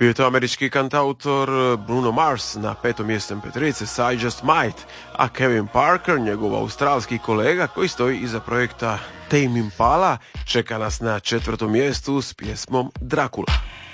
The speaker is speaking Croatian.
Bio je to američki kantautor Bruno Mars na 5. mjestu MP3 sa I Just Might, a Kevin Parker, njegov australski kolega koji stoji iza projekta Tame Impala, čeka nas na 4. mjestu s pjesmom Dracula.